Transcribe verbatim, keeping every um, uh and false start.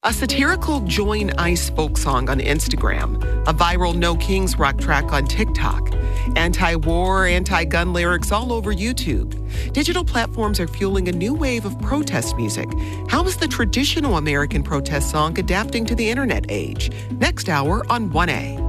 A satirical Join ICE folk song on Instagram, a viral No Kings rock track on TikTok, anti-war, anti-gun lyrics all over YouTube. Digital platforms are fueling a new wave of protest music. How is the traditional American protest song adapting to the internet age? Next hour on one A.